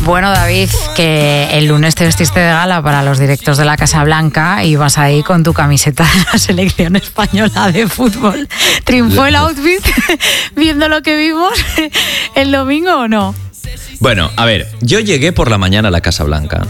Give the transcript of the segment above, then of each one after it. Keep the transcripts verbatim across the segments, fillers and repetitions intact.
Bueno, David, que el lunes te vestiste de gala para los directos de la Casa Blanca y vas ahí con tu camiseta de la selección española de fútbol. ¿Triunfó el outfit viendo lo que vimos el domingo o no? Bueno, a ver, yo llegué por la mañana a la Casa Blanca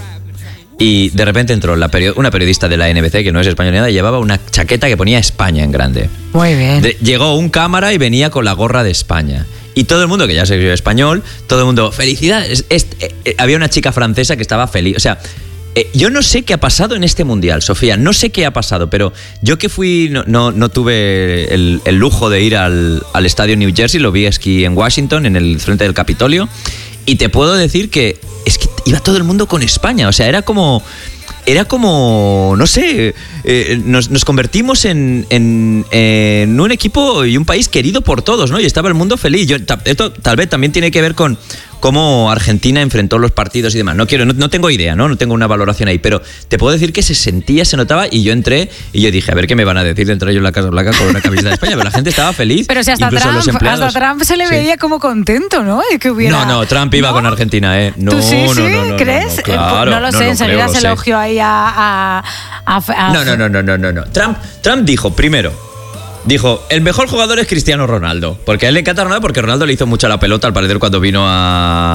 y de repente entró la period- una periodista de la N B C, que no es española ni nada, y llevaba una chaqueta que ponía España en grande. Muy bien. De- llegó un cámara y venía con la gorra de España. Y todo el mundo, que ya se escribe español, todo el mundo, felicidades. Es, eh, eh, había una chica francesa que estaba feliz. O sea, eh, yo no sé qué ha pasado en este mundial, Sofía. No sé qué ha pasado, pero yo que fui, no, no, no tuve el, el lujo de ir al, al estadio New Jersey, lo vi aquí en Washington, en el frente del Capitolio. Y te puedo decir que es que iba todo el mundo con España. O sea, era como... Era como, no sé, eh, nos, nos convertimos en, en, en un equipo y un país querido por todos, ¿no? Y estaba el mundo feliz. Yo, esto tal vez también tiene que ver con cómo Argentina enfrentó los partidos y demás. No quiero, no, no tengo idea, ¿no? No tengo una valoración ahí, pero te puedo decir que se sentía, se notaba, y yo entré y yo dije, a ver qué me van a decir de entrar yo en la Casa Blanca con una camiseta de España, pero la gente estaba feliz. Pero si hasta incluso los Trump, empleados. hasta Trump se le Sí. veía como contento, ¿no? De que hubiera... No, no, Trump iba ¿No? con Argentina, ¿eh? No, ¿Tú sí, no, sí? no, no, no, ¿Crees? no, claro, no lo sé, no, no, enseguida creo, lo se sé. elogió ahí a... a, a, a No, no, no, no, no, no, no. Trump, Trump dijo, primero, dijo, el mejor jugador es Cristiano Ronaldo. Porque a él le encanta Ronaldo, porque Ronaldo le hizo mucho a la pelota, al parecer, cuando vino a,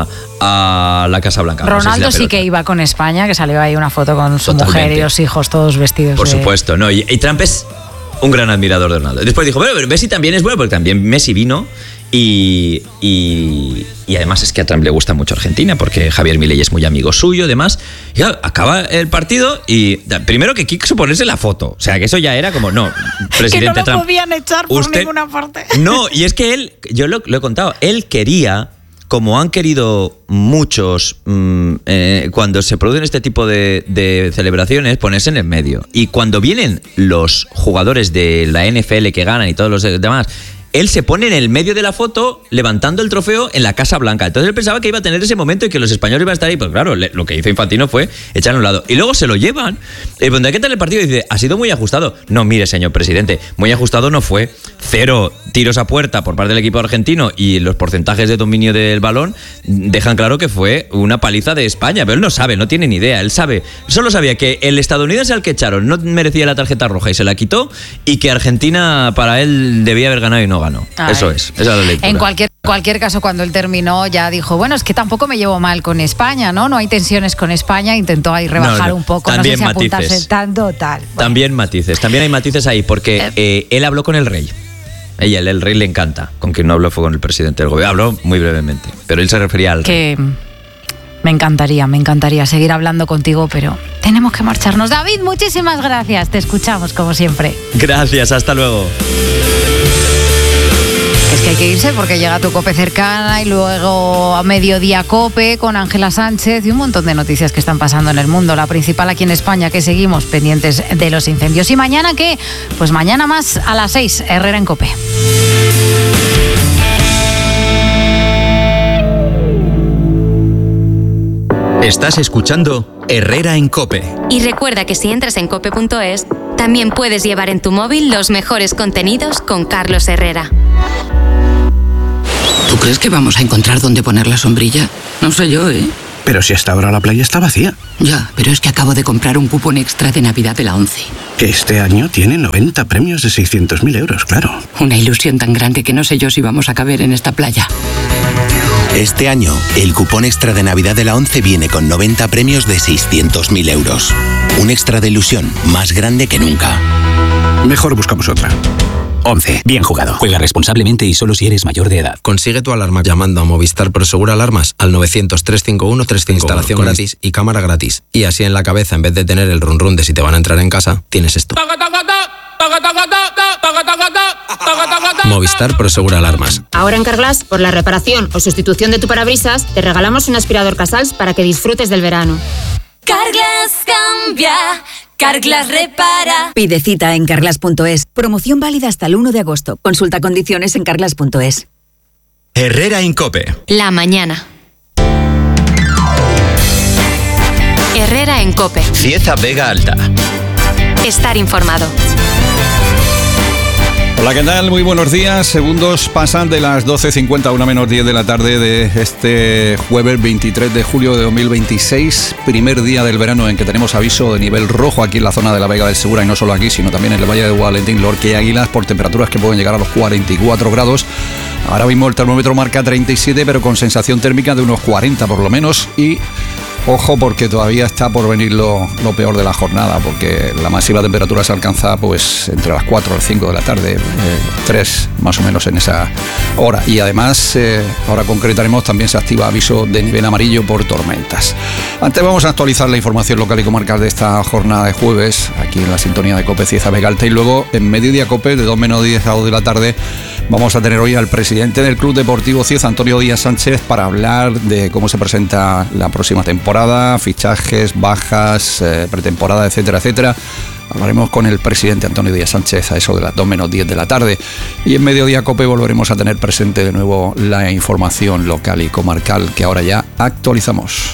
a la Casa Blanca. Ronaldo No sé si sí que iba con España, que salió ahí una foto con su Totalmente. mujer y los hijos todos vestidos Por de... supuesto, no. Y, y Trump es un gran admirador de Ronaldo. Después dijo, bueno, pero Messi también es bueno, porque también Messi vino. Y, y, y además es que a Trump le gusta mucho Argentina, porque Javier Milei es muy amigo suyo, además. Y claro, acaba el partido y primero que quiso ponerse la foto. O sea, que eso ya era como, no, presidente que no lo Trump, podían echar por usted, ninguna parte. No, y es que él, yo lo, lo he contado, él quería, como han querido muchos mmm, eh, cuando se producen este tipo de, de celebraciones, ponerse en el medio. Y cuando vienen los jugadores de la N F L que ganan y todos los demás, él se pone en el medio de la foto levantando el trofeo en la Casa Blanca. Entonces él pensaba que iba a tener ese momento y que los españoles iban a estar ahí. Pues claro, le, lo que hizo Infantino fue echarlo a un lado. Y luego se lo llevan. Y cuando ¿qué tal el partido? Y dice, ha sido muy ajustado. No, mire, señor presidente, muy ajustado no fue. Cero tiros a puerta por parte del equipo argentino y los porcentajes de dominio del balón dejan claro que fue una paliza de España. Pero él no sabe, no tiene ni idea. Él sabe, solo sabía que el estadounidense al que echaron no merecía la tarjeta roja y se la quitó, y que Argentina para él debía haber ganado y no ganó. Ay. Eso es, esa es la lectura. En cualquier, cualquier caso, cuando él terminó, ya dijo, bueno, es que tampoco me llevo mal con España, ¿no? No hay tensiones con España, intentó ahí rebajar No, no, un poco, no sé también si matices. apuntarse tanto o tal. Bueno. También matices, también hay matices ahí, porque Eh. eh, él habló con el rey. Ella, el, el rey le encanta. Con quien no habló fue con el presidente del gobierno. Habló muy brevemente, pero él se refería al rey. Que me encantaría, me encantaría seguir hablando contigo, pero tenemos que marcharnos. David, muchísimas gracias, te escuchamos como siempre. Gracias, hasta luego. Es que hay que irse porque llega tu COPE cercana y luego a mediodía COPE con Ángela Sánchez y un montón de noticias que están pasando en el mundo. La principal aquí en España, que seguimos pendientes de los incendios. ¿Y mañana qué? Pues mañana más a las seis, Herrera en COPE. Estás escuchando Herrera en COPE. Y recuerda que si entras en cope punto es, también puedes llevar en tu móvil los mejores contenidos con Carlos Herrera. ¿Tú crees que vamos a encontrar dónde poner la sombrilla? No sé yo, ¿eh? Pero si hasta ahora la playa está vacía. Ya, pero es que acabo de comprar un cupón extra de Navidad de la ONCE. Que este año tiene noventa premios de seiscientos mil euros, claro. Una ilusión tan grande que no sé yo si vamos a caber en esta playa. Este año, el cupón extra de Navidad de la ONCE viene con noventa premios de seiscientos mil euros. Un extra de ilusión más grande que nunca. Mejor buscamos otra. ONCE. Bien jugado. Juega responsablemente y solo si eres mayor de edad. Consigue tu alarma llamando a Movistar Prosegur Alarmas al novecientos, trescientos cincuenta y uno, trescientos cincuenta y uno. Instalación gratis y cámara gratis. Y así en la cabeza, en vez de tener el run run de si te van a entrar en casa, tienes esto. Movistar Prosegur Alarmas. Ahora en Carglass, por la reparación o sustitución de tu parabrisas, te regalamos un aspirador Casals para que disfrutes del verano. Carglass cambia, Carglass repara. Pide cita en carglass punto es. Promoción válida hasta el uno de agosto. Consulta condiciones en carglass punto es. Herrera en COPE. La mañana. Herrera en COPE. Cieza Vega Alta. Estar informado. Hola. Hola, ¿qué tal? Muy buenos días. Segundos pasan de las doce cincuenta, una menos diez de la tarde de este jueves veintitrés de julio de dos mil veintiséis, primer día del verano en que tenemos aviso de nivel rojo aquí en la zona de la Vega del Segura, y no solo aquí, sino también en el Valle de Valentín, Lorca y Águilas, por temperaturas que pueden llegar a los cuarenta y cuatro grados. Ahora mismo el termómetro marca treinta y siete, pero con sensación térmica de unos cuarenta por lo menos, y ojo porque todavía está por venir lo, lo peor de la jornada, porque la máxima temperatura se alcanza pues entre las cuatro y las cinco de la tarde, eh, tres más o menos en esa hora. Y además, eh, ahora concretaremos, también se activa aviso de nivel amarillo por tormentas. Antes vamos a actualizar la información local y comarcal de esta jornada de jueves, aquí en la sintonía de COPE Cieza Vega Alta, y luego en Mediodía COPE, de dos menos diez a dos de la tarde, vamos a tener hoy al presidente del Club Deportivo Cieza, Antonio Díaz Sánchez, para hablar de cómo se presenta la próxima temporada, fichajes, bajas, eh, pretemporada, etcétera, etcétera. Hablaremos con el presidente Antonio Díaz Sánchez a eso de las dos menos diez de la tarde. Y en Mediodía COPE volveremos a tener presente de nuevo la información local y comarcal que ahora ya actualizamos.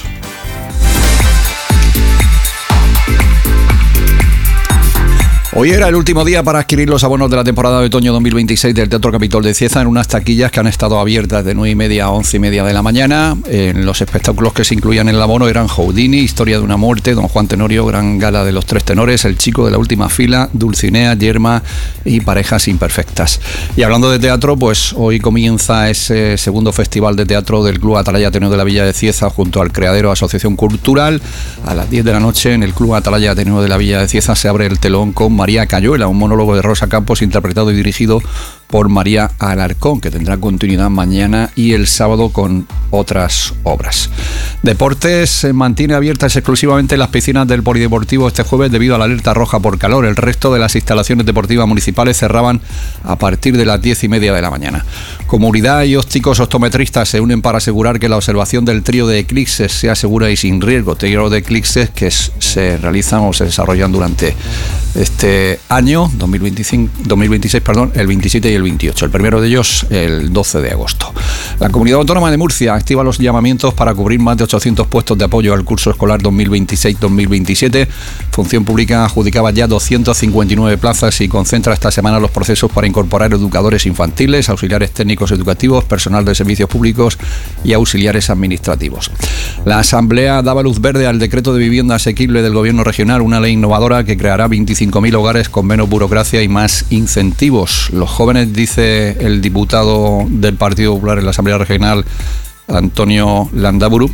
Hoy era el último día para adquirir los abonos de la temporada de otoño dos mil veintiséis del Teatro Capitol de Cieza en unas taquillas que han estado abiertas de nueve y media a once y media de la mañana. En los espectáculos que se incluían en el abono eran Houdini, Historia de una muerte, Don Juan Tenorio, Gran Gala de los Tres Tenores, El Chico de la Última Fila, Dulcinea, Yerma y Parejas Imperfectas. Y hablando de teatro, pues hoy comienza ese segundo festival de teatro del Club Atalaya Ateneo de la Villa de Cieza junto al Creadero Asociación Cultural. A las diez de la noche en el Club Atalaya Ateneo de la Villa de Cieza se abre el telón con María Cayuela, un monólogo de Rosa Campos interpretado y dirigido por María Alarcón, que tendrá continuidad mañana y el sábado con otras obras. Deportes, mantiene abiertas exclusivamente las piscinas del Polideportivo este jueves debido a la alerta roja por calor. El resto de las instalaciones deportivas municipales cerraban a partir de las diez y media de la mañana. Comunidad y ópticos optometristas se unen para asegurar que la observación del trío de eclipses sea segura y sin riesgo. Trío de eclipses que se realizan o se desarrollan durante este año dos mil veinticinco, dos mil veintiséis, perdón, el veintisiete y el veintiocho. El primero de ellos el doce de agosto. La Comunidad Autónoma de Murcia activa los llamamientos para cubrir más de ochocientos puestos de apoyo al curso escolar dos mil veintiséis dos mil veintisiete. Función Pública adjudicaba ya doscientas cincuenta y nueve plazas y concentra esta semana los procesos para incorporar educadores infantiles, auxiliares técnicos educativos, personal de servicios públicos y auxiliares administrativos. La Asamblea daba luz verde al decreto de vivienda asequible del Gobierno regional, una ley innovadora que creará veinticinco mil hogares con menos burocracia y más incentivos. Los jóvenes, dice el diputado del Partido Popular en la Asamblea Regional, Antonio Landaburu,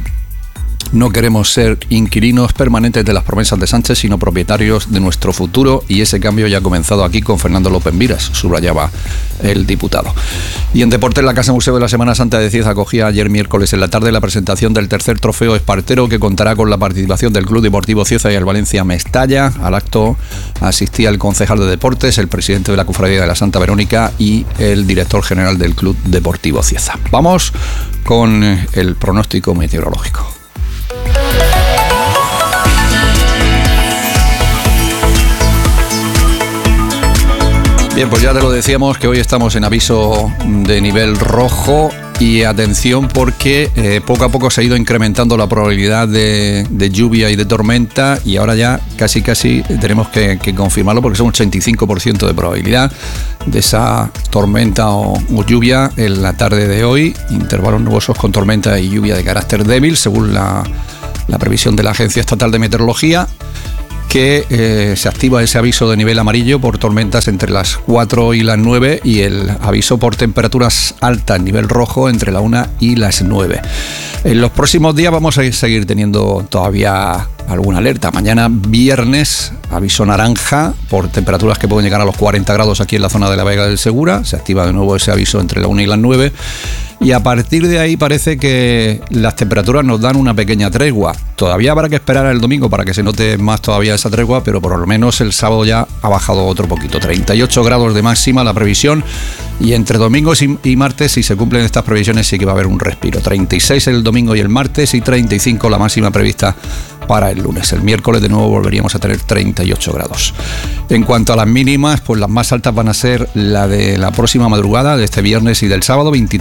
no queremos ser inquilinos permanentes de las promesas de Sánchez, sino propietarios de nuestro futuro, y ese cambio ya ha comenzado aquí con Fernando López Miras, subrayaba el diputado. Y en deportes, la Casa Museo de la Semana Santa de Cieza acogía ayer miércoles en la tarde la presentación del tercer trofeo Espartero, que contará con la participación del Club Deportivo Cieza y el Valencia Mestalla. Al acto asistía el concejal de deportes, el presidente de la Cofradía de la Santa Verónica y el director general del Club Deportivo Cieza. Vamos con el pronóstico meteorológico. Bien, pues ya te lo decíamos que hoy estamos en aviso de nivel rojo y atención porque eh, poco a poco se ha ido incrementando la probabilidad de, de lluvia y de tormenta, y ahora ya casi casi tenemos que, que confirmarlo porque son un ochenta y cinco por ciento de probabilidad de esa tormenta o, o lluvia en la tarde de hoy. Intervalos nubosos con tormenta y lluvia de carácter débil según la, la previsión de la Agencia Estatal de Meteorología, que eh, se activa ese aviso de nivel amarillo por tormentas entre las cuatro y las nueve y el aviso por temperaturas altas, nivel rojo, entre la una y las nueve. En los próximos días vamos a seguir teniendo todavía alguna alerta. Mañana viernes, aviso naranja por temperaturas que pueden llegar a los cuarenta grados aquí en la zona de la Vega del Segura. Se activa de nuevo ese aviso entre la una y las nueve. Y a partir de ahí parece que las temperaturas nos dan una pequeña tregua. Todavía habrá que esperar al domingo para que se note más todavía esa tregua, pero por lo menos el sábado ya ha bajado otro poquito. treinta y ocho grados de máxima la previsión, y entre domingos y martes, si se cumplen estas previsiones, sí que va a haber un respiro. treinta y seis el domingo y el martes y treinta y cinco la máxima prevista para el lunes. El miércoles de nuevo volveríamos a tener treinta y ocho grados. En cuanto a las mínimas, pues las más altas van a ser la de la próxima madrugada de este viernes y del sábado, veintitrés grados.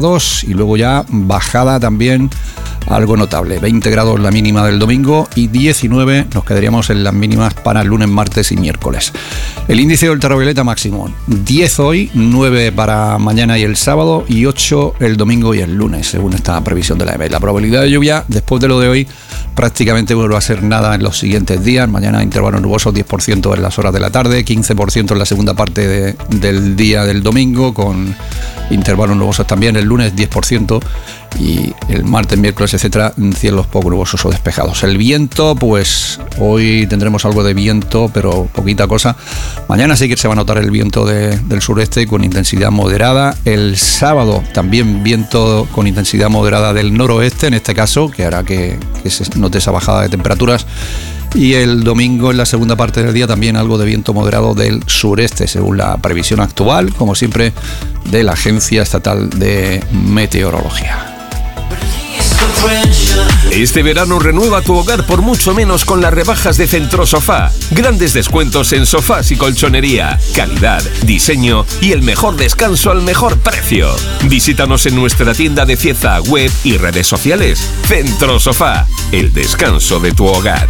grados y luego ya bajada también algo notable. veinte grados la mínima del domingo y diecinueve nos quedaríamos en las mínimas para el lunes, martes y miércoles. El índice de ultravioleta máximo diez hoy, nueve para mañana y el sábado y ocho el domingo y el lunes, según esta previsión de la E M E. La probabilidad de lluvia después de lo de hoy prácticamente vuelve a ser nada en los siguientes días. Mañana intervalos nubosos diez por ciento en las horas de la tarde, quince por ciento en la segunda parte de, del día del domingo, con intervalos nubosos también el lunes diez por ciento y el martes, miércoles, etcétera, cielos poco nubosos o despejados. El viento, pues hoy tendremos algo de viento, pero poquita cosa. Mañana sí que se va a notar el viento de, del sureste con intensidad moderada. El sábado también viento con intensidad moderada del noroeste, en este caso, que hará que, que se note esa bajada de temperaturas. Y el domingo, en la segunda parte del día, también algo de viento moderado del sureste, según la previsión actual, como siempre, de la Agencia Estatal de Meteorología. Este verano renueva tu hogar por mucho menos con las rebajas de Centrosofá. Grandes descuentos en sofás y colchonería, calidad, diseño y el mejor descanso al mejor precio. Visítanos en nuestra tienda de Cieza, web y redes sociales. Centrosofá, el descanso de tu hogar.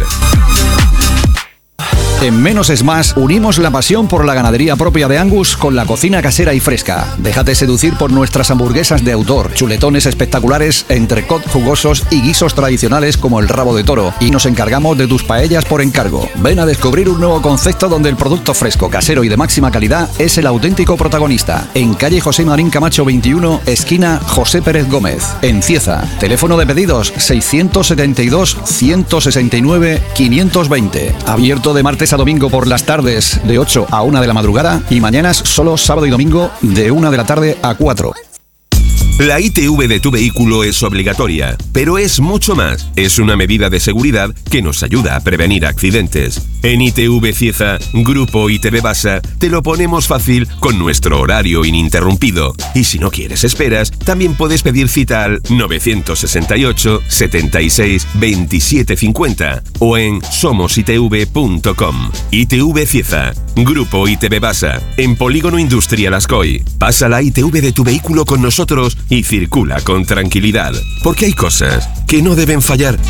En Menos es Más unimos la pasión por la ganadería propia de Angus con la cocina casera y fresca. Déjate seducir por nuestras hamburguesas de autor, chuletones espectaculares, entrecot jugosos y guisos tradicionales como el rabo de toro. Y nos encargamos de tus paellas por encargo. Ven a descubrir un nuevo concepto donde el producto fresco, casero y de máxima calidad es el auténtico protagonista. En calle José Marín Camacho veintiuno, esquina José Pérez Gómez. En Cieza. Teléfono de pedidos seiscientos setenta y dos, ciento sesenta y nueve, quinientos veinte. Abierto de martes a domingo por las tardes de ocho a una de la madrugada y mañanas solo sábado y domingo de una de la tarde a cuatro. La I T V de tu vehículo es obligatoria, pero es mucho más. Es una medida de seguridad que nos ayuda a prevenir accidentes. En I T V Cieza, Grupo I T V Basa, te lo ponemos fácil con nuestro horario ininterrumpido. Y si no quieres esperas, también puedes pedir cita al novecientos sesenta y ocho, setenta y seis, veintisiete cincuenta o en somos i t v punto com. I T V Cieza, Grupo I T V Basa, en Polígono Industrial Ascoy. Pasa la I T V de tu vehículo con nosotros y circula con tranquilidad, porque hay cosas que no deben fallar.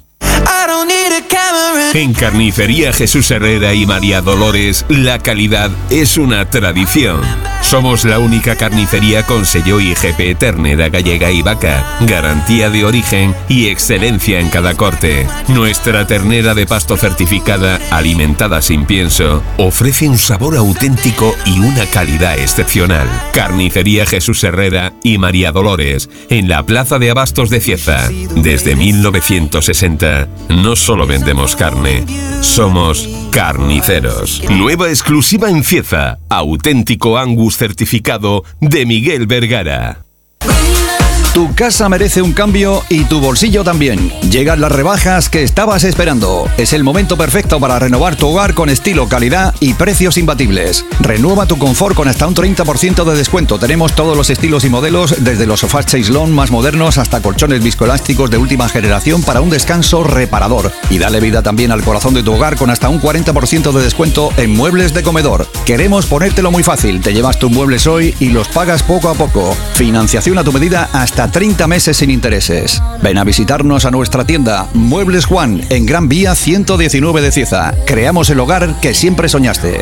En Carnicería Jesús Herrera y María Dolores, la calidad es una tradición. Somos la única carnicería con sello I G P ternera gallega y vaca, garantía de origen y excelencia en cada corte. Nuestra ternera de pasto certificada, alimentada sin pienso, ofrece un sabor auténtico y una calidad excepcional. Carnicería Jesús Herrera y María Dolores, en la Plaza de Abastos de Cieza. Desde mil novecientos sesenta, no solo vendemos carne, somos carniceros. Nueva exclusiva en Cieza, auténtico Angus certificado de Miguel Vergara. Tu casa merece un cambio y tu bolsillo también. Llegan las rebajas que estabas esperando. Es el momento perfecto para renovar tu hogar con estilo, calidad y precios imbatibles. Renueva tu confort con hasta un treinta por ciento de descuento. Tenemos todos los estilos y modelos, desde los sofás Chaiselón más modernos hasta colchones viscoelásticos de última generación para un descanso reparador. Y dale vida también al corazón de tu hogar con hasta un cuarenta por ciento de descuento en muebles de comedor. Queremos ponértelo muy fácil. Te llevas tus muebles hoy y los pagas poco a poco. Financiación a tu medida hasta treinta meses sin intereses. Ven a visitarnos a nuestra tienda Muebles Juan en Gran Vía ciento diecinueve de Cieza. Creamos el hogar que siempre soñaste.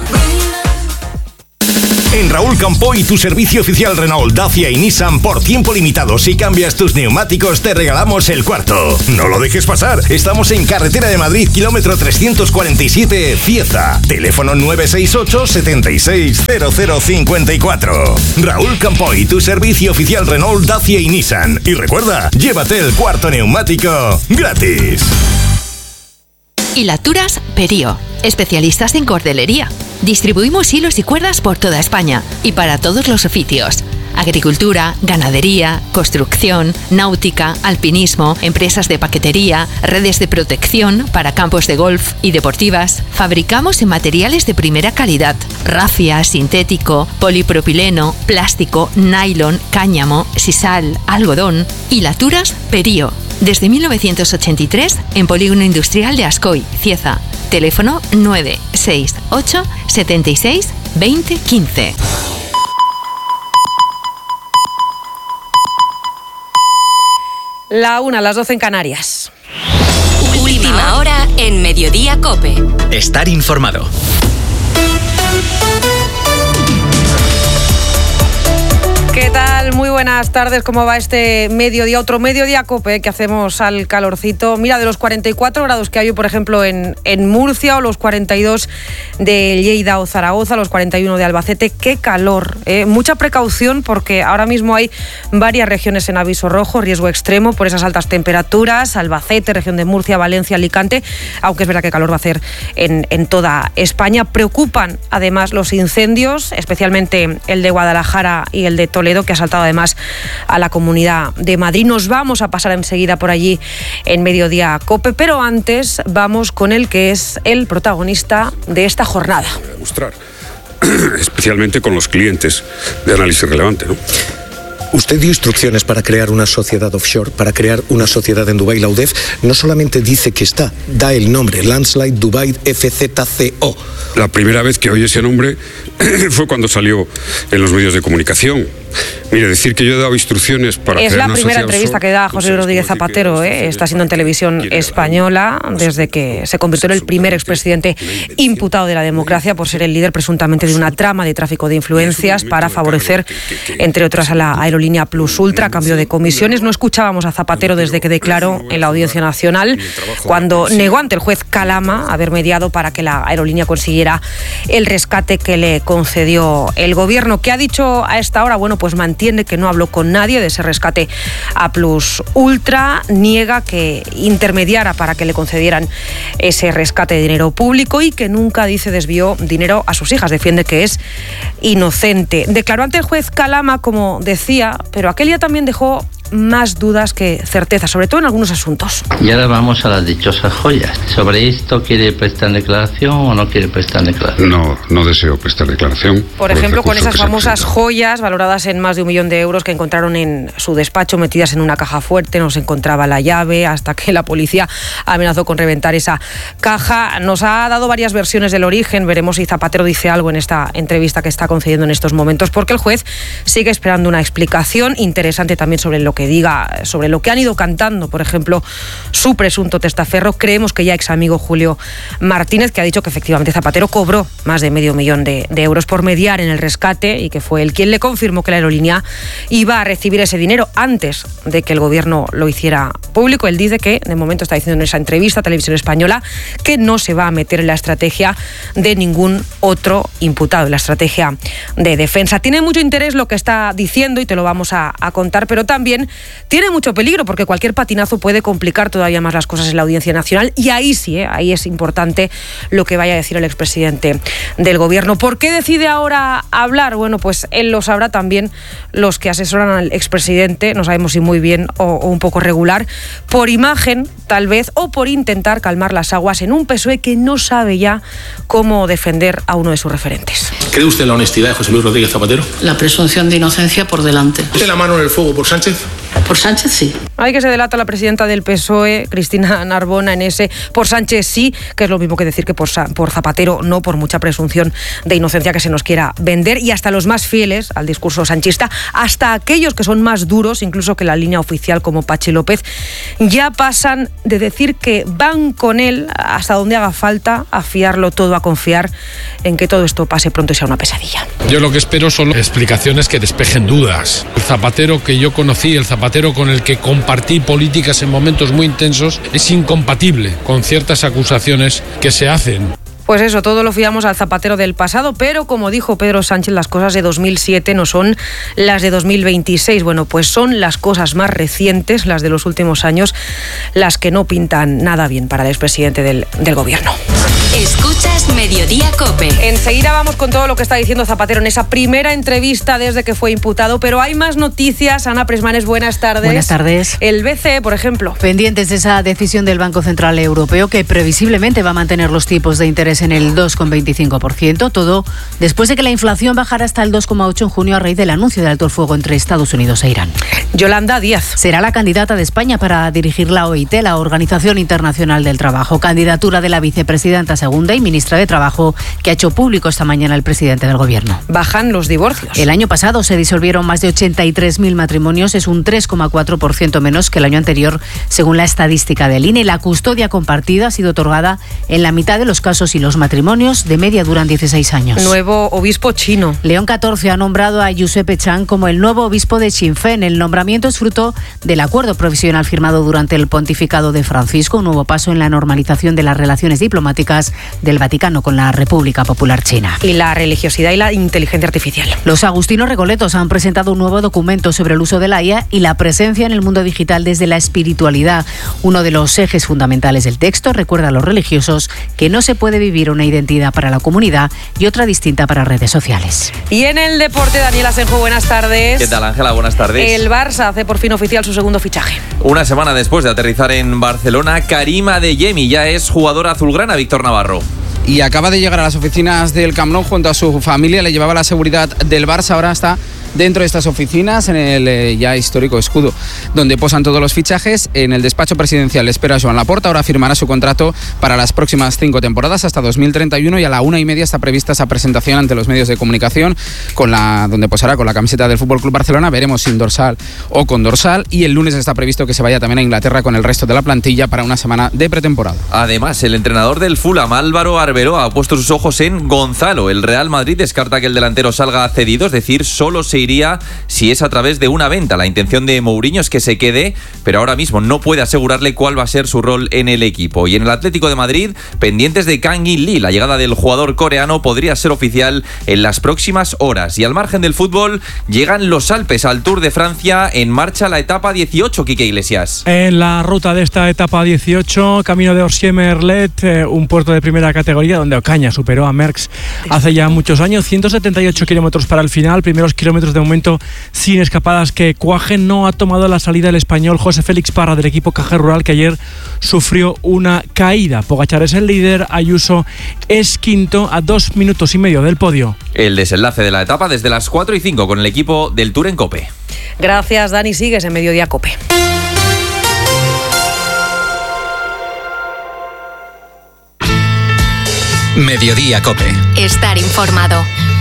En Raúl Campoy, tu servicio oficial Renault, Dacia y Nissan por tiempo limitado. Si cambias tus neumáticos, te regalamos el cuarto. No lo dejes pasar. Estamos en Carretera de Madrid, kilómetro trescientos cuarenta y siete, Cieza. Teléfono nueve seis ocho, setenta y seis, cero cero cincuenta y cuatro. Raúl Campoy, tu servicio oficial Renault, Dacia y Nissan. Y recuerda, llévate el cuarto neumático gratis. Hilaturas Perío, especialistas en cordelería. Distribuimos hilos y cuerdas por toda España y para todos los oficios. Agricultura, ganadería, construcción, náutica, alpinismo, empresas de paquetería, redes de protección para campos de golf y deportivas. Fabricamos en materiales de primera calidad: rafia, sintético, polipropileno, plástico, nylon, cáñamo, sisal, algodón. Hilaturas Perío. Desde mil novecientos ochenta y tres en Polígono Industrial de Ascoy, Cieza. Teléfono nueve seis ocho, setenta y seis, veinte quince. La una, las doce en Canarias. Última hora en Mediodía COPE. Estar informado. ¿Qué tal? Muy buenas tardes. ¿Cómo va este mediodía? Otro mediodía COPE que hacemos al calorcito. Mira, de los cuarenta y cuatro grados que hay hoy, por ejemplo, en, en Murcia, o los cuarenta y dos de Lleida o Zaragoza, los cuarenta y uno de Albacete. ¡Qué calor! ¿eh? Mucha precaución porque ahora mismo hay varias regiones en aviso rojo, riesgo extremo por esas altas temperaturas. Albacete, región de Murcia, Valencia, Alicante. Aunque es verdad que calor va a hacer en, en toda España. Preocupan además los incendios, especialmente el de Guadalajara y el de Toledo, que ha saltado además a la Comunidad de Madrid. Nos vamos a pasar enseguida por allí en Mediodía COPE, pero antes vamos con el que es el protagonista de esta jornada. Demostrar, especialmente con los clientes de análisis relevante, ¿no? Usted dio instrucciones para crear una sociedad offshore, para crear una sociedad en Dubái. La U D E F no solamente dice que está, da el nombre, Landslide Dubai F Z C O. La primera vez que oí ese nombre fue cuando salió en los medios de comunicación. Mire, decir que yo he dado instrucciones para Es crear la una primera sociedad entrevista offshore, que da José pues Rodríguez Zapatero, ¿eh? Está siendo en televisión española desde que se convirtió en el primer expresidente imputado de la democracia por ser el líder presuntamente de una trama de tráfico de influencias para favorecer, entre otras, a la aerolínea Plus Ultra a cambio de comisiones. No escuchábamos a Zapatero desde que declaró en la Audiencia Nacional, cuando negó ante el juez Calama haber mediado para que la aerolínea consiguiera el rescate que le concedió el gobierno. ¿Qué ha dicho a esta hora? Bueno, pues mantiene que no habló con nadie de ese rescate a Plus Ultra, niega que intermediara para que le concedieran ese rescate de dinero público y que nunca, dice, desvió dinero a sus hijas. Defiende que es inocente. Declaró ante el juez Calama, como decía, pero aquel día también dejó más dudas que certezas, sobre todo en algunos asuntos. Y ahora vamos a las dichosas joyas. ¿Sobre esto quiere prestar declaración o no quiere prestar declaración? No, no deseo prestar declaración. Por, por ejemplo, con esas famosas joyas valoradas en más de un millón de euros que encontraron en su despacho metidas en una caja fuerte. No se encontraba la llave hasta que la policía amenazó con reventar esa caja. Nos ha dado varias versiones del origen. Veremos si Zapatero dice algo en esta entrevista que está concediendo en estos momentos, porque el juez sigue esperando una explicación interesante también sobre lo que diga, sobre lo que han ido cantando, por ejemplo, su presunto testaferro. Creemos que ya ex amigo Julio Martínez, que ha dicho que efectivamente Zapatero cobró más de medio millón de, de euros por mediar en el rescate y que fue él quien le confirmó que la aerolínea iba a recibir ese dinero antes de que el gobierno lo hiciera público. Él dice que, de momento, está diciendo en esa entrevista a Televisión Española que no se va a meter en la estrategia de ningún otro imputado, en la estrategia de defensa. Tiene mucho interés lo que está diciendo y te lo vamos a, a contar, pero también tiene mucho peligro porque cualquier patinazo puede complicar todavía más las cosas en la Audiencia Nacional, y ahí sí, ¿eh? ahí es importante lo que vaya a decir el expresidente del gobierno. ¿Por qué decide ahora hablar? Bueno, pues él lo sabrá, también los que asesoran al expresidente, no sabemos si muy bien o, o un poco regular, por imagen tal vez, o por intentar calmar las aguas en un P S O E que no sabe ya cómo defender a uno de sus referentes. ¿Cree usted en la honestidad de José Luis Rodríguez Zapatero? La presunción de inocencia por delante. ¿Tiene la mano en el fuego por Sánchez? Por Sánchez sí. Hay que se delata la presidenta del P S O E, Cristina Narbona, en ese por Sánchez sí, que es lo mismo que decir que por, por Zapatero no, por mucha presunción de inocencia que se nos quiera vender. Y hasta los más fieles al discurso sanchista, hasta aquellos que son más duros, incluso que la línea oficial, como Pachi López, ya pasan de decir que van con él hasta donde haga falta, a fiarlo todo, a confiar en que todo esto pase pronto y sea una pesadilla. Yo lo que espero son explicaciones que despejen dudas. El Zapatero que yo conocí, el Zapatero con el que compartí políticas en momentos muy intensos, es incompatible con ciertas acusaciones que se hacen. Pues eso, todo lo fiamos al Zapatero del pasado, pero como dijo Pedro Sánchez, las cosas de dos mil siete no son las de dos mil veintiséis. Bueno, pues son las cosas más recientes, las de los últimos años, las que no pintan nada bien para el expresidente del, del gobierno. Escuchas Mediodía COPE. Enseguida vamos con todo lo que está diciendo Zapatero en esa primera entrevista desde que fue imputado, pero hay más noticias. Ana Presmanes, buenas tardes. Buenas tardes. El B C E, por ejemplo. Pendientes de esa decisión del Banco Central Europeo que previsiblemente va a mantener los tipos de interés subyacentes en el dos coma veinticinco por ciento, todo después de que la inflación bajara hasta el dos coma ocho por ciento en junio a raíz del anuncio de alto el fuego entre Estados Unidos e Irán. Yolanda Díaz será la candidata de España para dirigir la O I T, la Organización Internacional del Trabajo, candidatura de la vicepresidenta segunda y ministra de Trabajo que ha hecho público esta mañana el presidente del Gobierno. Bajan los divorcios. El año pasado se disolvieron más de ochenta y tres mil matrimonios, es un tres coma cuatro por ciento menos que el año anterior, según la estadística del I N E. La custodia compartida ha sido otorgada en la mitad de los casos y los matrimonios de media duran dieciséis años. Nuevo obispo chino. León catorce ha nombrado a Giuseppe Chan como el nuevo obispo de Sinn Féin. El nombramiento es fruto del acuerdo provisional firmado durante el pontificado de Francisco, un nuevo paso en la normalización de las relaciones diplomáticas del Vaticano con la República Popular China. Y la religiosidad y la inteligencia artificial. Los agustinos recoletos han presentado un nuevo documento sobre el uso de la I A y la presencia en el mundo digital desde la espiritualidad. Uno de los ejes fundamentales del texto recuerda a los religiosos que no se puede vivir una identidad para la comunidad y otra distinta para redes sociales. Y en el deporte, Daniel Asenjo, buenas tardes. ¿Qué tal, Ángela? Buenas tardes. El Barça hace por fin oficial su segundo fichaje. Una semana después de aterrizar en Barcelona, Karim Adeyemi ya es jugador azulgrana. Víctor Navarro. Y acaba de llegar a las oficinas del Camp Nou junto a su familia, le llevaba la seguridad del Barça, ahora está dentro de estas oficinas, en el eh, ya histórico escudo, donde posan todos los fichajes. En el despacho presidencial le espera Joan Laporta, ahora firmará su contrato para las próximas cinco temporadas hasta dos mil treinta y uno y a la una y media está prevista esa presentación ante los medios de comunicación, con la donde posará con la camiseta del F C Barcelona, veremos sin dorsal o con dorsal, y el lunes está previsto que se vaya también a Inglaterra con el resto de la plantilla para una semana de pretemporada. Además, el entrenador del Fulham, Álvaro Arbeloa, ha puesto sus ojos en Gonzalo. El Real Madrid descarta que el delantero salga cedido, es decir, solo se iría si es a través de una venta. La intención de Mourinho es que se quede, pero ahora mismo no puede asegurarle cuál va a ser su rol en el equipo. Y en el Atlético de Madrid, pendientes de Kang In Lee. La llegada del jugador coreano podría ser oficial en las próximas horas. Y al margen del fútbol, llegan los Alpes al Tour de Francia. En marcha la etapa dieciocho, Quique Iglesias. En la ruta de esta etapa dieciocho, camino de Orsier-Merlet, eh, un puerto de primera categoría donde Ocaña superó a Merckx hace ya muchos años. ciento setenta y ocho kilómetros para el final, primeros kilómetros de momento sin escapadas que cuajen. No ha tomado la salida el español José Félix Parra del equipo Caja Rural, que ayer sufrió una caída. Pogačar es el líder, Ayuso es quinto a dos minutos y medio del podio. El desenlace de la etapa desde las cuatro y cinco con el equipo del Tour en COPE. Gracias, Dani. Sigues en Mediodía COPE. Mediodía COPE. Estar informado.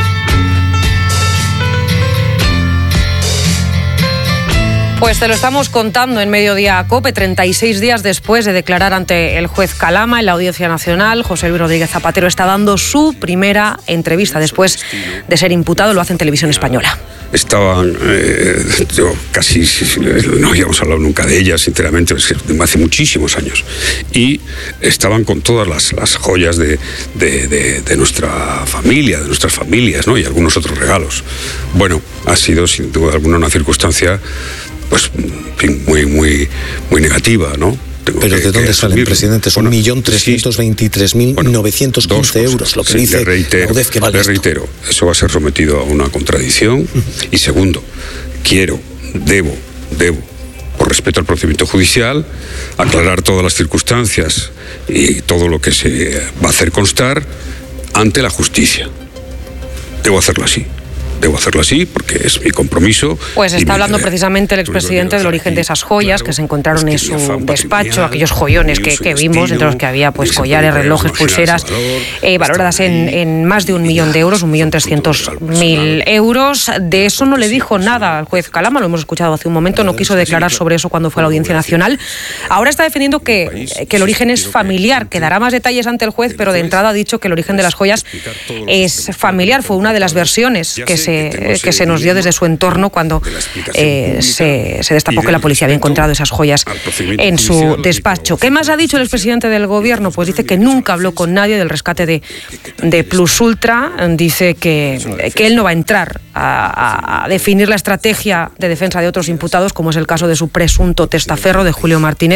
Pues te lo estamos contando en Mediodía COPE, treinta y seis días después de declarar ante el juez Calama en la Audiencia Nacional. José Luis Rodríguez Zapatero está dando su primera entrevista después de ser imputado, lo hace en Televisión Española. Estaban, eh, yo casi no habíamos hablado nunca de ellas, sinceramente, hace muchísimos años. Y estaban con todas las, las joyas de, de, de, de nuestra familia, de nuestras familias, ¿no? Y algunos otros regalos. Bueno, ha sido sin duda alguna una circunstancia pues muy, muy, muy negativa, ¿no? Tengo Pero que, ¿de dónde salen, asumir, presidente? Son un millón trescientos veintitrés mil novecientos quince euros, lo que sí, dice le reitero, la UDEF que vale le reitero, eso va a ser sometido a una contradicción. Y segundo, quiero, debo, debo, por respeto al procedimiento judicial, aclarar todas las circunstancias y todo lo que se va a hacer constar ante la justicia. Debo hacerlo así. Debo hacerlo así porque es mi compromiso. Pues está hablando precisamente el expresidente del origen de esas joyas que se encontraron en su despacho, aquellos joyones que, que vimos, entre los que había pues collares, relojes, pulseras, eh, valoradas en, en más de un millón de euros, un millón trescientos mil euros. De eso no le dijo nada al juez Calama, lo hemos escuchado hace un momento, no quiso declarar sobre eso cuando fue a la Audiencia Nacional. Ahora está defendiendo que, que el origen es familiar, que dará más detalles ante el juez, pero de entrada ha dicho que el origen de las joyas es familiar. Fue una de las versiones que se que se nos dio desde su entorno cuando eh, se, se destapó que la policía había encontrado esas joyas en su despacho. ¿Qué más ha dicho el expresidente del gobierno? Pues dice que nunca habló con nadie del rescate de, de Plus Ultra. Dice que, que él no va a entrar a, a definir la estrategia de defensa de otros imputados, como es el caso de su presunto testaferro, de Julio Martínez.